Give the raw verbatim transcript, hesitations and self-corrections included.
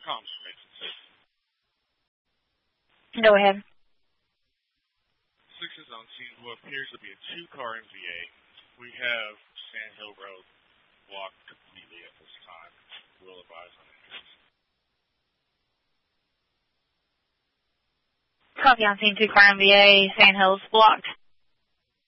Comms from agency. Go ahead. Six is on scene what appears to be a two-car M V A. We have Sand Hill Road blocked completely at this time. We'll advise on it. Copy on scene two car M V A, Sand Hill's blocked.